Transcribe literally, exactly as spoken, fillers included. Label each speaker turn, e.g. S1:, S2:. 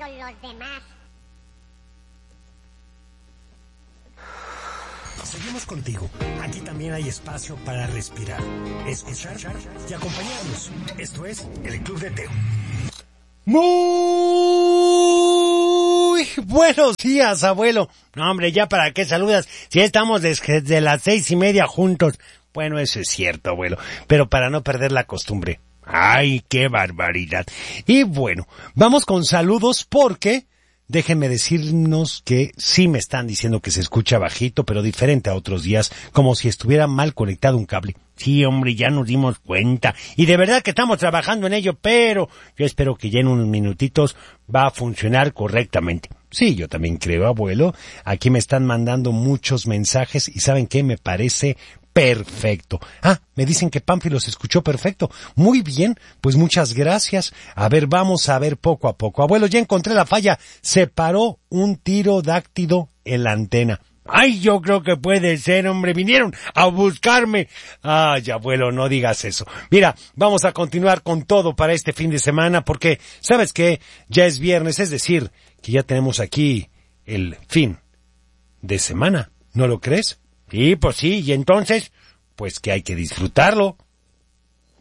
S1: los demás.
S2: Seguimos contigo. Aquí también hay espacio para respirar, escuchar y acompañarnos. Esto es el Club de Teo. Muy buenos días, abuelo. No, hombre, ya para qué saludas. Si estamos desde las seis y media juntos. Bueno, eso es cierto, abuelo. Pero para no perder la costumbre. ¡Ay, qué barbaridad! Y bueno, vamos con saludos porque... Déjenme decirnos que sí me están diciendo que se escucha bajito, pero diferente a otros días, como si estuviera mal conectado un cable. Sí, hombre, ya nos dimos cuenta. Y de verdad que estamos trabajando en ello, pero yo espero que ya en unos minutitos va a funcionar correctamente. Sí, yo también creo, abuelo. Aquí me están mandando muchos mensajes y ¿saben qué? Me parece perfecto. Ah, me dicen que Pánfilo se escuchó perfecto. Muy bien, pues muchas gracias. A ver, vamos a ver poco a poco. Abuelo, ya encontré la falla. Se paró un tirodáctilo en la antena. Ay, yo creo que puede ser, hombre. Vinieron a buscarme. Ay, abuelo, no digas eso. Mira, vamos a continuar con todo para este fin de semana porque, ¿sabes qué? Ya es viernes, es decir, que ya tenemos aquí el fin de semana. ¿No lo crees? Sí, pues sí, y entonces, pues que hay que disfrutarlo.